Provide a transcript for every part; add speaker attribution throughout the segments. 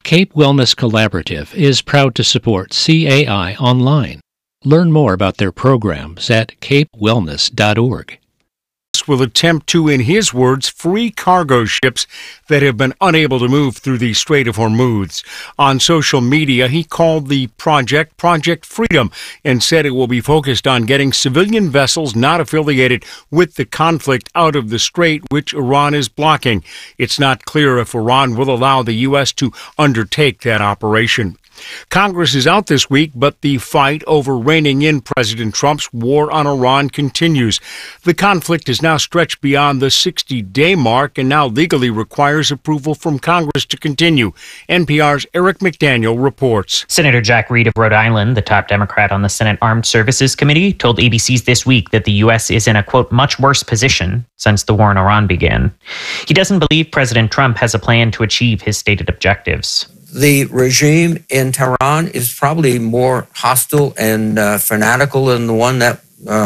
Speaker 1: Cape Wellness Collaborative is proud to support CAI Online. Learn more about their programs at capewellness.org.
Speaker 2: Will attempt to, in his words, free cargo ships that have been unable to move through the Strait of Hormuz. On social media, he called the project Project Freedom and said it will be focused on getting civilian vessels not affiliated with the conflict out of the strait, which Iran is blocking. It's not clear if Iran will allow the U.S. to undertake that operation. Congress is out this week, but the fight over reining in President Trump's war on Iran continues. The conflict is now stretched beyond the 60-day mark and now legally requires approval from Congress to continue. NPR's Eric McDaniel reports.
Speaker 3: Senator Jack Reed of Rhode Island, the top Democrat on the Senate Armed Services Committee, told ABC's This Week that the U.S. is in a, quote, much worse position since the war in Iran began. He doesn't believe President Trump has a plan to achieve his stated objectives.
Speaker 4: The regime in Tehran is probably more hostile and fanatical than the one that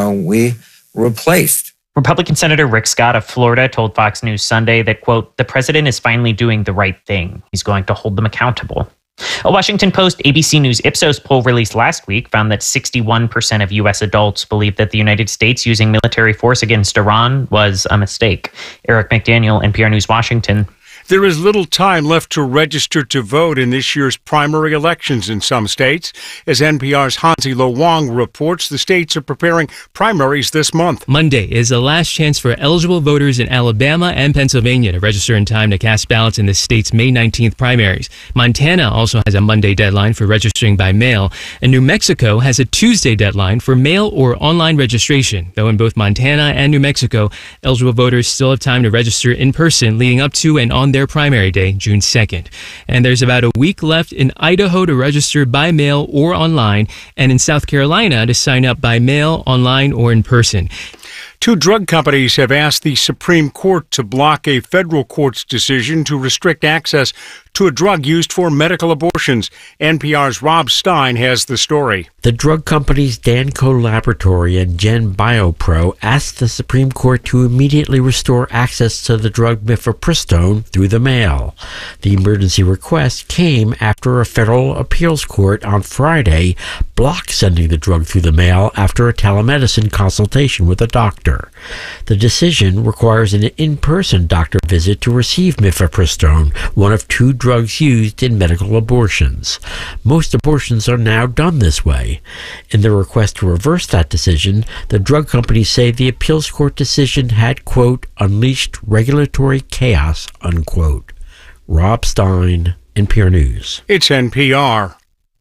Speaker 4: we replaced.
Speaker 3: Republican Senator Rick Scott of Florida told Fox News Sunday that, quote, the president is finally doing the right thing. He's going to hold them accountable. A Washington Post ABC News Ipsos poll released last week found that 61% of U.S. adults believe that the United States using military force against Iran was a mistake. Eric McDaniel, NPR News, Washington.
Speaker 2: There is little time left to register to vote in this year's primary elections in some states. As NPR's Hansi Lo Wang reports, the states are preparing primaries this month.
Speaker 5: Monday is the last chance for eligible voters in Alabama and Pennsylvania to register in time to cast ballots in the state's May 19th primaries. Montana also has a Monday deadline for registering by mail, and New Mexico has a Tuesday deadline for mail or online registration, though in both Montana and New Mexico, eligible voters still have time to register in person leading up to and on their primary day, June 2nd. And there's about a week left in Idaho to register by mail or online, and in South Carolina to sign up by mail, online, or in person.
Speaker 2: Two drug companies have asked the Supreme Court to block a federal court's decision to restrict access to a drug used for medical abortions. NPR's Rob Stein has the story.
Speaker 6: The drug companies Danco Laboratory and Gen Biopro asked the Supreme Court to immediately restore access to the drug mifepristone through the mail. The emergency request came after a federal appeals court on Friday blocked sending the drug through the mail after a telemedicine consultation with a doctor. The decision requires an in-person doctor visit to receive mifepristone, one of two drugs used in medical abortions. Most abortions are now done this way. In the request to reverse that decision, the drug companies say the appeals court decision had, quote, unleashed regulatory chaos, unquote. Rob Stein, NPR News.
Speaker 2: It's NPR.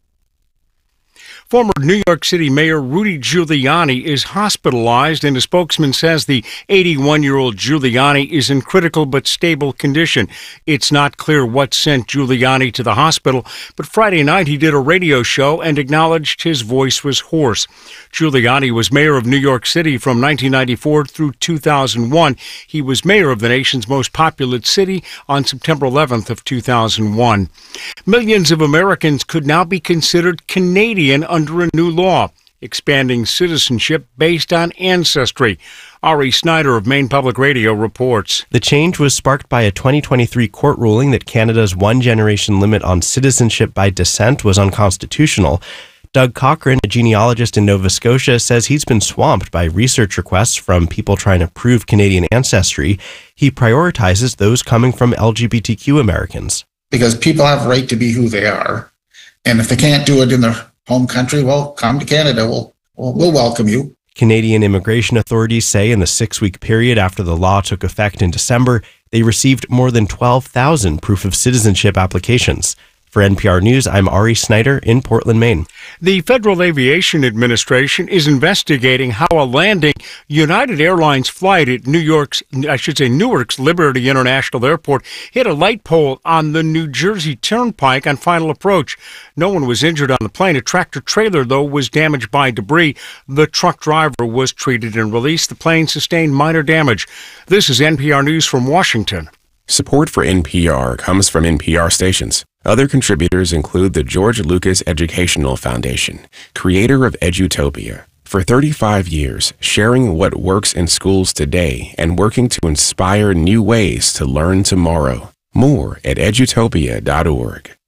Speaker 2: Former New York City Mayor Rudy Giuliani is hospitalized, and a spokesman says the 81-year-old Giuliani is in critical but stable condition. It's not clear what sent Giuliani to the hospital, but Friday night he did a radio show and acknowledged his voice was hoarse. Giuliani was mayor of New York City from 1994 through 2001. He was mayor of the nation's most populous city on September 11th of 2001. Millions of Americans could now be considered Canadian under a new law, expanding citizenship based on ancestry. Ari Snyder of Maine Public Radio reports.
Speaker 7: The change was sparked by a 2023 court ruling that Canada's one-generation limit on citizenship by descent was unconstitutional. Doug Cochran, a genealogist in Nova Scotia, says he's been swamped by research requests from people trying to prove Canadian ancestry. He prioritizes those coming from LGBTQ Americans.
Speaker 8: Because people have a right to be who they are. And if they can't do it in their home country, well, come to Canada. We'll welcome you.
Speaker 7: Canadian immigration authorities say in the 6-week period after the law took effect in December, they received more than 12,000 proof of citizenship applications. For NPR News, I'm Ari Snyder in Portland, Maine.
Speaker 2: The Federal Aviation Administration is investigating how a landing United Airlines flight at Newark's Liberty International Airport hit a light pole on the New Jersey Turnpike on final approach. No one was injured on the plane. A tractor-trailer, though, was damaged by debris. The truck driver was treated and released. The plane sustained minor damage. This is NPR News from Washington.
Speaker 9: Support for NPR comes from NPR stations. Other contributors include the George Lucas Educational Foundation, creator of Edutopia. For 35 years, sharing what works in schools today and working to inspire new ways to learn tomorrow. More at edutopia.org.